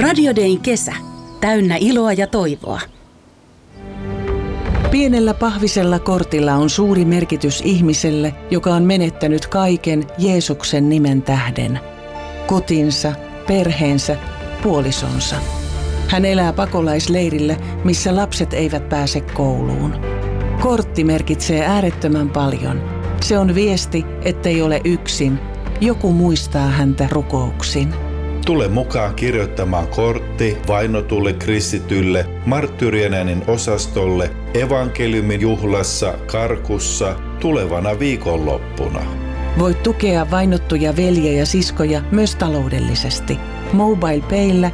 Radio Dayn kesä. Täynnä iloa ja toivoa. Pienellä pahvisella kortilla on suuri merkitys ihmiselle, joka on menettänyt kaiken Jeesuksen nimen tähden. Kotinsa, perheensä, puolisonsa. Hän elää pakolaisleirillä, missä lapset eivät pääse kouluun. Kortti merkitsee äärettömän paljon. Se on viesti, ettei ole yksin. Joku muistaa häntä rukouksin. Tule mukaan kirjoittamaan kortti vainotulle kristitylle, marttyyrien äänen osastolle, evankeliumin juhlassa, Karkussa, tulevana viikonloppuna. Voit tukea vainottuja veljiä ja siskoja myös taloudellisesti. MobilePayllä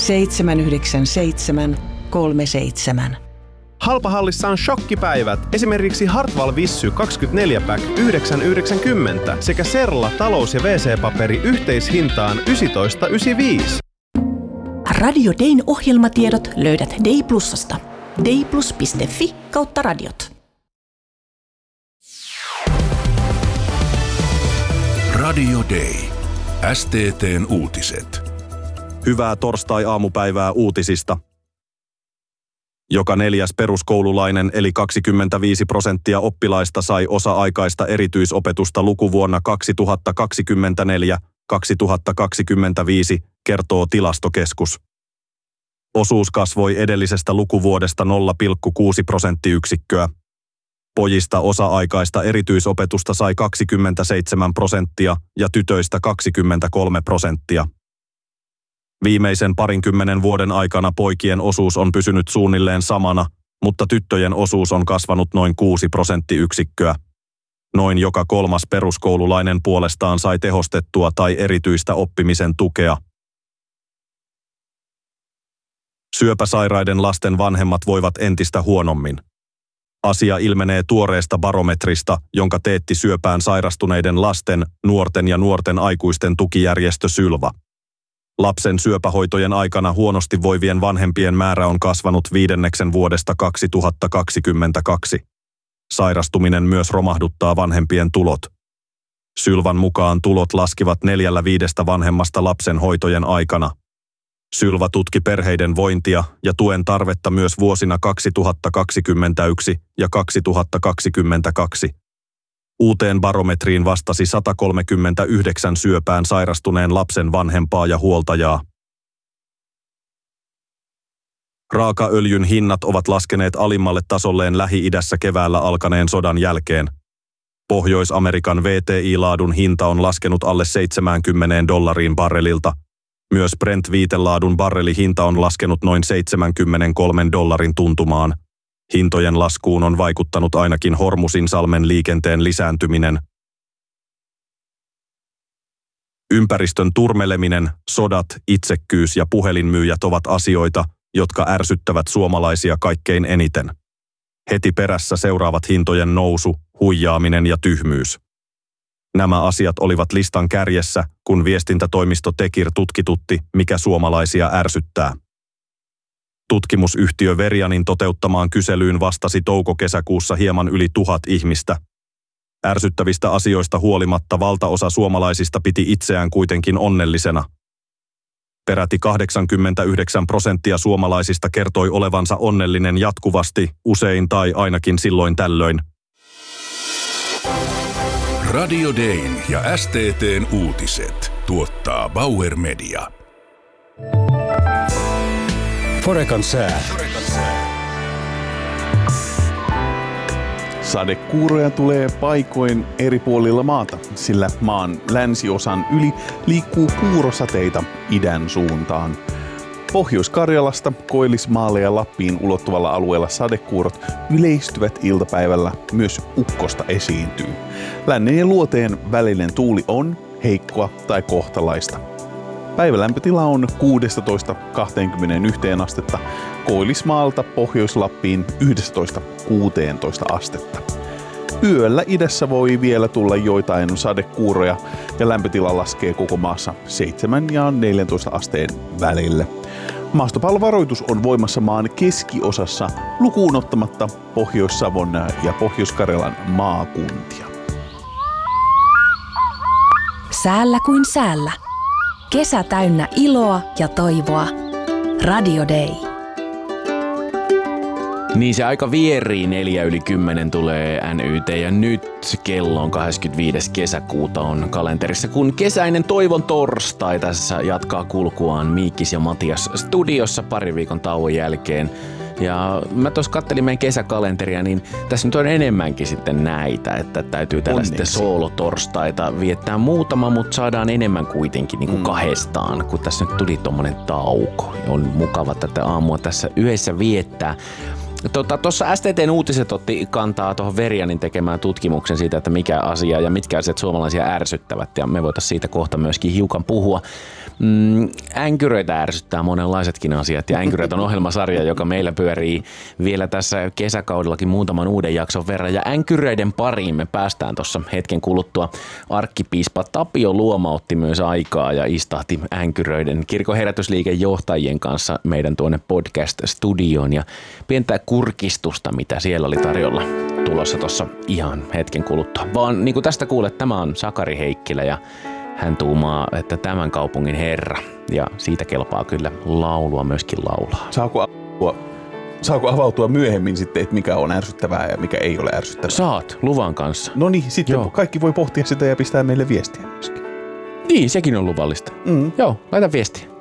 797 37. Halpahallissa on shokkipäivät. Esimerkiksi Hartwall Vissy 24-pack 9,90 sekä Serla talous- ja WC-paperi yhteishintaan 19,95. Radio Dayn ohjelmatiedot löydät Day Plusasta. dayplus.fi/radiot. Radio Day. STT:n uutiset. Hyvää torstai-aamupäivää uutisista. Joka 4. peruskoululainen eli 25% oppilaista sai osa-aikaista erityisopetusta lukuvuonna 2024-2025, kertoo Tilastokeskus. Osuus kasvoi edellisestä lukuvuodesta 0,6 prosenttiyksikköä. Pojista osa-aikaista erityisopetusta sai 27% ja tytöistä 23%. Viimeisen 20 vuoden aikana poikien osuus on pysynyt suunnilleen samana, mutta tyttöjen osuus on kasvanut noin 6 prosenttiyksikköä. Noin joka 3. peruskoululainen puolestaan sai tehostettua tai erityistä oppimisen tukea. Syöpäsairaiden lasten vanhemmat voivat entistä huonommin. Asia ilmenee tuoreesta barometrista, jonka teetti syöpään sairastuneiden lasten, nuorten ja nuorten aikuisten tukijärjestö Sylva. Lapsen syöpähoitojen aikana huonosti voivien vanhempien määrä on kasvanut 5 vuodesta 2022. Sairastuminen myös romahduttaa vanhempien tulot. Sylvan mukaan tulot laskivat 4/5 vanhemmasta lapsen hoitojen aikana. Sylva tutki perheiden vointia ja tuen tarvetta myös vuosina 2021 ja 2022. Uuteen barometriin vastasi 139 syöpään sairastuneen lapsen vanhempaa ja huoltajaa. Raakaöljyn hinnat ovat laskeneet alimmalle tasolleen Lähi-idässä keväällä alkaneen sodan jälkeen. Pohjois-Amerikan WTI-laadun hinta on laskenut alle $70 barrelilta. Myös Brent-viitelaadun barrelihinta on laskenut noin $73 tuntumaan. Hintojen laskuun on vaikuttanut ainakin Hormuzinsalmen liikenteen lisääntyminen. Ympäristön turmeleminen, sodat, itsekkyys ja puhelinmyyjät ovat asioita, jotka ärsyttävät suomalaisia kaikkein eniten. Heti perässä seuraavat hintojen nousu, huijaaminen ja tyhmyys. Nämä asiat olivat listan kärjessä, kun viestintätoimisto Tekir tutkitutti, mikä suomalaisia ärsyttää. Tutkimusyhtiö Verianin toteuttamaan kyselyyn vastasi touko-kesäkuussa hieman yli 1000 ihmistä. Ärsyttävistä asioista huolimatta valtaosa suomalaisista piti itseään kuitenkin onnellisena. Peräti 89% suomalaisista kertoi olevansa onnellinen jatkuvasti, usein tai ainakin silloin tällöin. Radio Dayn ja STT:n uutiset tuottaa Bauer Media. Forekan sää. Sadekuuroja tulee paikoin eri puolilla maata, sillä maan länsiosan yli liikkuu kuurosateita idän suuntaan. Pohjois-Karjalasta, Koillismaalle ja Lappiin ulottuvalla alueella sadekuurot yleistyvät iltapäivällä, myös ukkosta esiintyy. Lännen ja luoteen välinen tuuli on heikkoa tai kohtalaista. Päivälämpötila on 16-21 astetta, Koillismaalta Pohjois-Lappiin 11-16 astetta. Yöllä idässä voi vielä tulla joitain sadekuuroja ja lämpötila laskee koko maassa 7 ja 14 asteen välille. Maastopallovaroitus on voimassa maan keskiosassa lukuun ottamatta Pohjois-Savon ja Pohjois-Karjalan maakuntia. Säällä kuin säällä. Kesä täynnä iloa ja toivoa. Radio Day. Niin se aika vierii 4:10 tulee NYT ja nyt kello on 25. kesäkuuta on kalenterissa, kun kesäinen toivon torstai tässä jatkaa kulkuaan Miikkis ja Matias studiossa parin viikon tauon jälkeen. Ja mä tuossa kattelin meidän kesäkalenteria, niin tässä nyt on enemmänkin sitten näitä, että täytyy tällä sitten soolotorstaita viettää muutama, mutta saadaan enemmän kuitenkin niin kuin kahdestaan, kun tässä nyt tuli tommonen tauko. On mukava tätä aamua tässä yhdessä viettää. Tuossa STT:n uutiset otti kantaa tuohon Verianin tekemään tutkimuksen siitä, että mikä asia ja mitkä asiat suomalaisia ärsyttävät, ja me voitaisiin siitä kohta myöskin hiukan puhua. Änkyröitä ärsyttää monenlaisetkin asiat, ja Änkyröitä on ohjelmasarja, joka meillä pyörii vielä tässä kesäkaudellakin muutaman uuden jakson verran, ja Änkyröiden pariin me päästään tuossa hetken kuluttua. Arkkipiispa Tapio Luoma otti myös aikaa ja istahti Änkyröiden kirkon herätysliiken johtajien kanssa meidän tuonne podcast-studioon, ja pientä kurkistusta, mitä siellä oli tarjolla tulossa tuossa ihan hetken kuluttua. Vaan niin kuin tästä kuulet, tämä on Sakari Heikkilä ja hän tuumaa, että tämän kaupungin herra, ja siitä kelpaa kyllä laulua myöskin laulaa. Saako avautua myöhemmin sitten, että mikä on ärsyttävää ja mikä ei ole ärsyttävää? Saat, luvan kanssa. No niin, sitten kaikki voi pohtia sitä ja pistää meille viestiä myöskin. Niin, sekin on luvallista. Joo, laita viestiä.